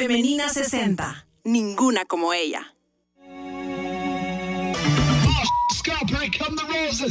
Femenina 60. Ninguna como ella. Scalper, here come the roses.